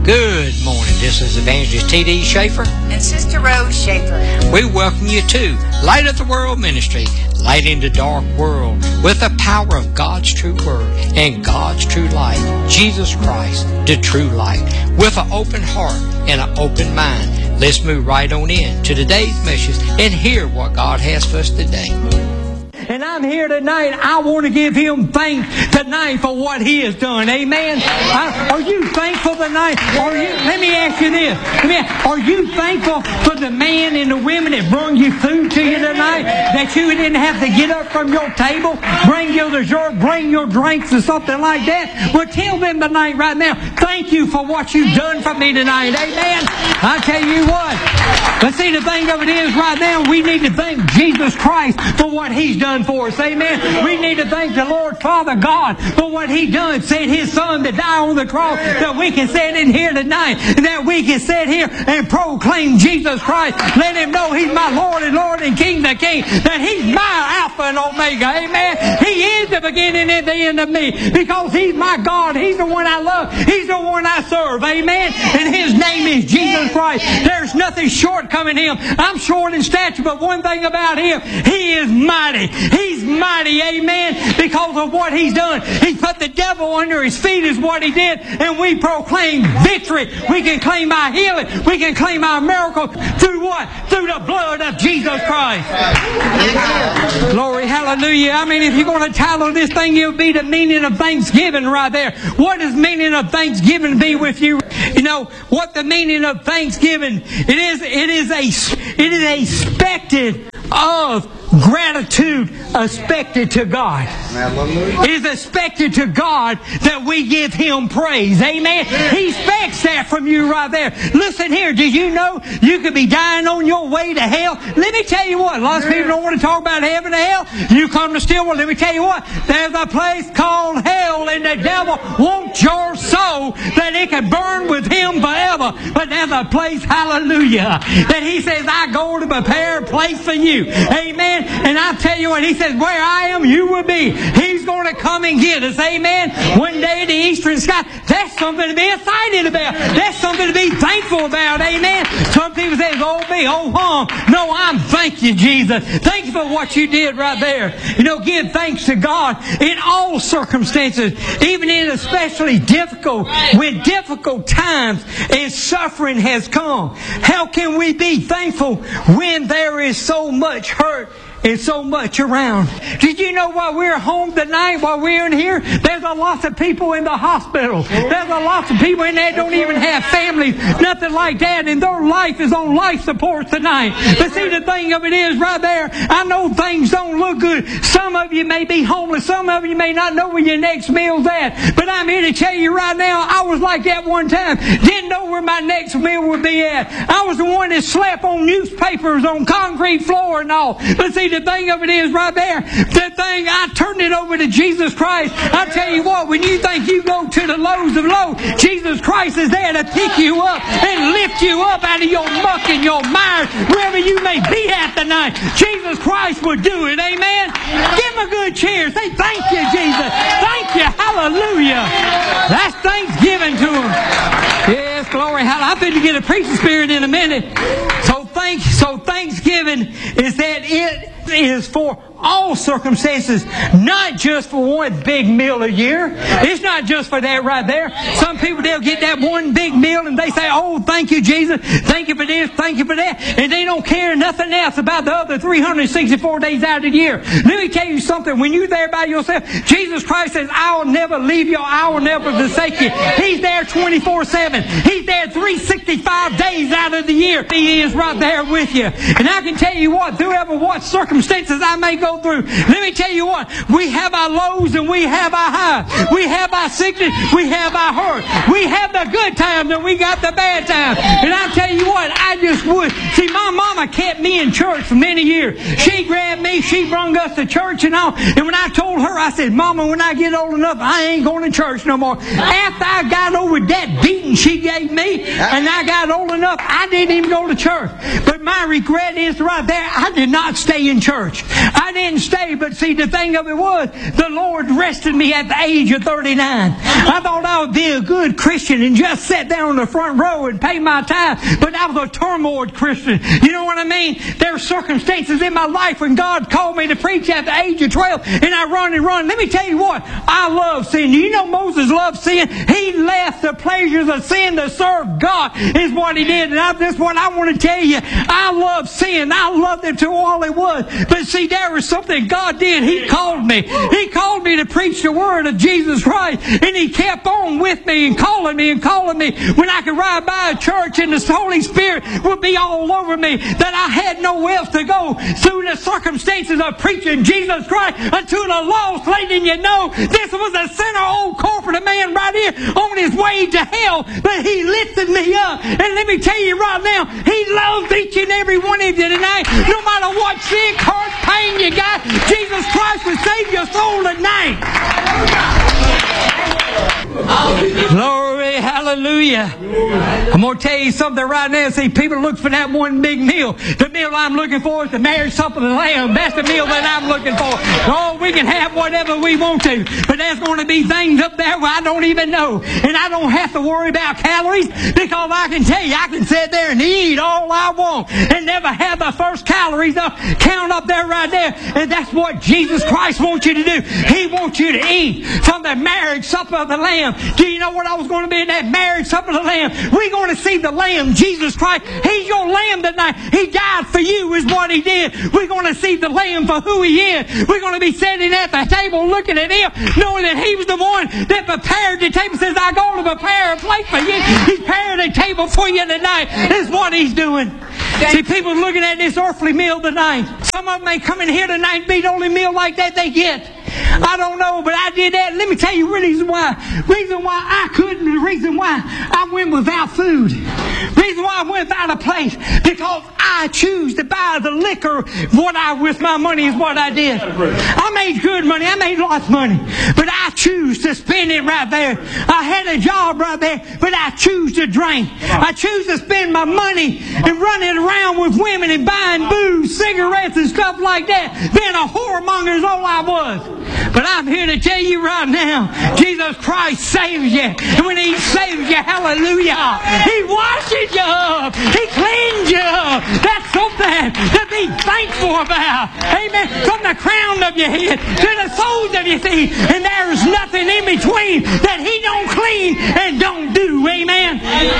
Good morning. This is Evangelist T.D. Schaefer and Sister Rose Schaefer. We welcome you to Light of the World Ministry, light in the dark world with the power of God's true word and God's true light, Jesus Christ, the true light. With an open heart and an open mind, let's move right on in to today's message and hear what God has for us today. And I'm here tonight. I want to give Him thanks tonight for what He has done. Amen. Are you thankful tonight? Let me ask you this. Are you thankful for the man and the women that brought you food to you tonight? That you didn't have to get up from your table, bring your dessert, bring your drinks or something like that? Well, tell them tonight right now, thank you for what you've done for me tonight. Amen. I tell you what. But see, the thing of it is right now, we need to thank Jesus Christ for what He's done for us. Amen. We need to thank the Lord Father God for what He done. Sent His Son to die on the cross that we can sit in here tonight, that we can sit here and proclaim Jesus Christ. Let Him know He's my Lord and Lord and King of Kings, that He's my Alpha and Omega. Amen. He is the beginning and the end of me because He's my God. He's the one I love. He's the one I serve. Amen. And His name is Jesus Christ. There's nothing shortcoming Him. I'm short in stature, but one thing about Him, He is mighty. He's mighty, amen, because of what He's done. He put the devil under His feet is what He did, and we proclaim victory. We can claim our healing. We can claim our miracle through what? Through the blood of Jesus Christ. Glory, hallelujah. I mean, if you're going to title this thing, it'll be the meaning of Thanksgiving right there. What does meaning of Thanksgiving be with you? You know, what the meaning of Thanksgiving, it is a expected of gratitude expected to God. It is expected to God that we give Him praise. Amen. He expects that from you right there. Listen here. Did you know you could be dying on your way to hell? Let me tell you what. Lots of people don't want to talk about heaven and hell. You come to Stillwater. Let me tell you what. There's a place called hell, and the devil wants your soul that it can burn with him forever. But there's a place, hallelujah, that He says, I go to prepare a place for you. Amen. And I tell you what, He says, where I am, you will be. He's going to come and get us. Amen. One day the eastern sky. That's something to be excited about. That's something to be thankful about. Amen. Some people say, oh me, oh hum. No, I'm thank you, Jesus. Thank you for what you did right there. You know, give thanks to God in all circumstances, even in especially difficult, when difficult times and suffering has come. How can we be thankful when there is so much hurt and so much around? Did you know while we're home tonight, while we're in here, there's a lot of people in the hospital. There's a lot of people in there that don't even have families, nothing like that, and their life is on life support tonight. But see, the thing of it is right there, I know things don't look good. Some of you may be homeless. Some of you may not know where your next meal's at. But I'm here to tell you right now, I was like that one time. Didn't know where my next meal would be at. I was the one that slept on newspapers, on concrete floor and all. But see, the thing of it is right there, I turned it over to Jesus Christ. I tell you what, when you think you go to the lows of low, Jesus Christ is there to pick you up and lift you up out of your muck and your mire, wherever you may be at tonight. Jesus Christ will do it. Amen. Give Him a good cheer. Say, thank you, Jesus. Thank you. Hallelujah. That's thanksgiving to Him. Yes, glory. I'm going to get a preaching spirit in a minute. So Thanksgiving is that it is for all circumstances, not just for one big meal a year. It's not just for that right there. Some people, they'll get that one big meal and they say, oh, thank you, Jesus. Thank you for this. Thank you for that. And they don't care nothing else about the other 364 days out of the year. Let me tell you something. When you're there by yourself, Jesus Christ says, I'll never leave you. I will never forsake you. He's there 24/7. He's there 365 days out of the year. He is right there with you. And I can tell you what, through what circumstances I may go through, let me tell you what, we have our lows and we have our highs. We have our sickness, we have our hurt. We have the good times and we got the bad times. And I tell you what, I just would. See, my mama grandma kept me in church for many years. She grabbed me, she brung us to church and all. And when I told her, I said, Mama, when I get old enough, I ain't going to church no more. After I got over that beating she gave me, and I got old enough, I didn't even go to church. But my regret is right there, I did not stay in church. I didn't stay, but see, the thing of it was, the Lord rested me at the age of 39. I thought I would be a good Christian and just sit down in the front row and pay my tithe, but I was a turmoil Christian. You know what I mean? There were circumstances in my life when God called me to preach at the age of 12, and I run and run. Let me tell you what, I love sin. You know Moses loved sin. He left the pleasures of sin to serve God is what he did. And that's what I want to tell you. I love sin. I loved it to all it was. But see, there was something God did. He called me. He called me to preach the word of Jesus Christ. And He kept on with me and calling me and calling me. When I could ride by a church and the Holy Spirit would be all over me, that I had nowhere else to go through the circumstances of preaching Jesus Christ unto the lost. Letting you know, this was a sinner, old corporate man right here on his way to hell. But He lifted me up. And let me tell you right now, He loves each and every one of you tonight. No matter what sick, hurt, pain you got, Jesus Christ will save your soul tonight. Glory, hallelujah. I'm going to tell you something right now. See, people look for that one big meal. The meal I'm looking for is the marriage supper of the Lamb. That's the meal that I'm looking for. Oh, we can have whatever we want to, but there's going to be things up there where I don't even know. And I don't have to worry about calories, because I can tell you, I can sit there and eat all I want and never have the first calories up, count up there right there. And that's what Jesus Christ wants you to do. He wants you to eat from the marriage supper of the Lamb. Do you know what I was going to be in that marriage supper of the Lamb? We're going to see the Lamb, Jesus Christ. He's your Lamb tonight. He died for you is what He did. We're going to see the Lamb for who He is. We're going to be sitting at the table looking at Him, knowing that He was the one that prepared the table. Says, I'm going to prepare a place for you. He's preparing a table for you tonight. Is what He's doing. See, people looking at this earthly meal tonight. Some of them may come in here tonight and be the only meal like that they get. I don't know, but I did that. Let me tell you the reason why. Reason why I couldn't, the reason why I went without food. Reason why I went without a place. Because I choose to buy the liquor with my money is what I did. I made good money. I made lots of money. But I choose to spend it right there. I had a job right there, but I choose to drink. I choose to spend my money and running around with women and buying booze, cigarettes and stuff like that. Being a whoremonger is all I was. But I'm here to tell you right now, Jesus Christ saves you. And when He saves you, hallelujah, He washes you up. He cleans you up. That's something to be thankful about. Amen. From the crown of your head to the soles of your feet. And there's nothing in between that He don't clean and don't do. Amen.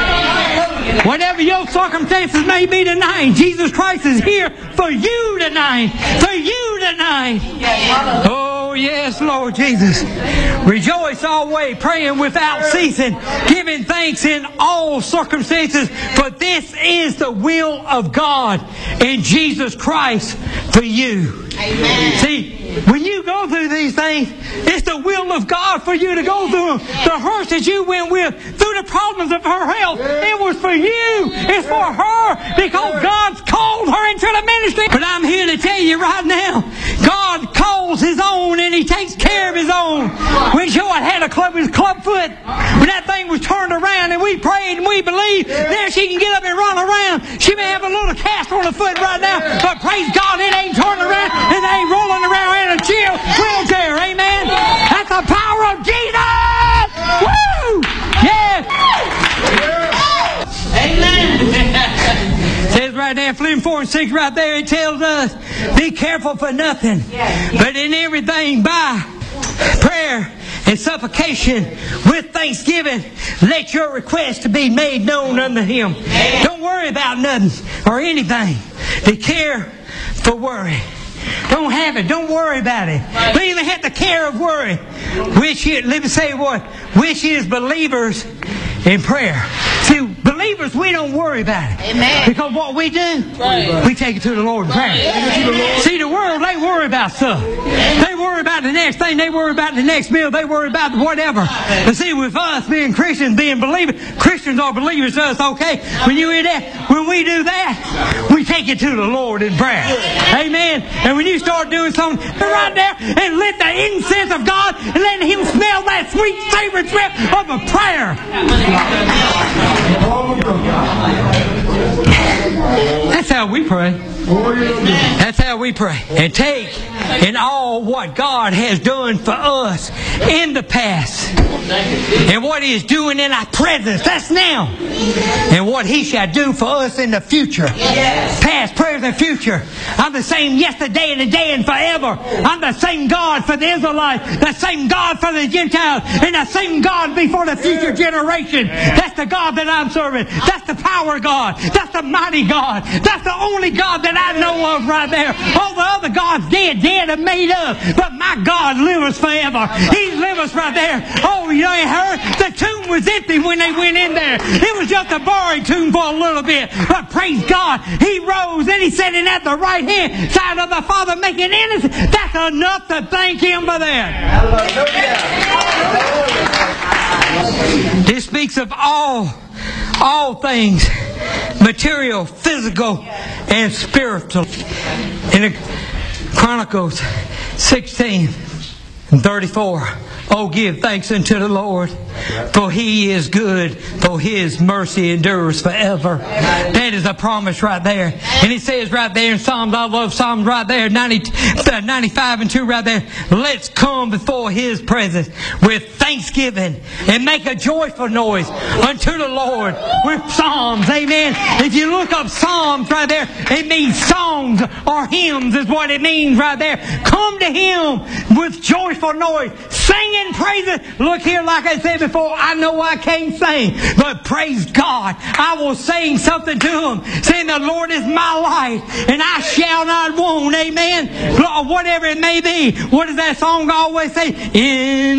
Whatever your circumstances may be tonight, Jesus Christ is here for you tonight. For you tonight. Oh, yes, Lord Jesus. Rejoice always, praying without ceasing, giving thanks in all circumstances, for this is the will of God in Jesus Christ for you. Amen. See, when you go through these things, it's the will of God for you to go through them. The hurts that you went with, through the problems of her health, it was for you. It's for her, because God's called her into the ministry. But I'm here to tell you right now, God calls His own and He takes care of His own. When Joy had a club foot, when that thing was turned around and we prayed and we believed, now she can get up and run around. She may have a little cast on her foot right now, but praise God, it ain't turning around and it ain't rolling around in a wheelchair. Amen. That's the power of Jesus. Woo! Yeah. Amen. Says right there, Philippians 4:6 right there, it tells us, be careful for nothing, but in everything by prayer and supplication with thanksgiving, let your request to be made known unto Him. Don't worry about nothing or anything. Be care for worry. Don't have it. Don't worry about it. Don't even have the care of worry. Let me say what? Which is believers in prayer. See, believers believers, we don't worry about it. Amen. Because what we do, we take it to the Lord in prayer. See, the world, they worry about stuff. They worry about the next thing. They worry about the next meal. They worry about whatever. But see, with us being Christians, being believers, Christians are believers to us, okay? When you hear that, when we do that, we take it to the Lord in prayer. Amen. And when you start doing something right there and let the incense of God and let Him smell that sweet favorite smell of a prayer. That's how we pray. That's how we pray. And take in all what God has done for us in the past and what He is doing in our presence. That's now. And what He shall do for us in the future. Past, present, future. I'm the same yesterday and today and forever. I'm the same God for the Israelites, the same God for the Gentiles, and the same God before the future generation. That's the God that I'm serving. That's the power God. That's the mighty God. That's the only God that I know of right there. All the other gods dead and made up. But my God lives forever. He lives right there. Oh, you ain't heard? The tomb was empty when they went in there. It was just a borrowed tomb for a little bit. But praise God, He rose and He's sitting at the right hand side of the Father making innocent. That's enough to thank Him for that. This speaks of all things, material, physical, and spiritual. In Chronicles 16:34, oh, give thanks unto the Lord, for He is good, for His mercy endures forever. That is a promise right there. And it says right there in Psalms, I love Psalms right there, 95:2 right there. Let's come before His presence with thanksgiving and make a joyful noise unto the Lord with psalms. Amen. If you look up Psalms right there, it means songs or hymns is what it means right there. Come to Him with joyful noise. Sing and praise it. Look here, like I said before, I know I can't sing, but praise God, I will sing something to Him, saying the Lord is my light, and I shall not want. Amen. Whatever it may be. What does that song always say? In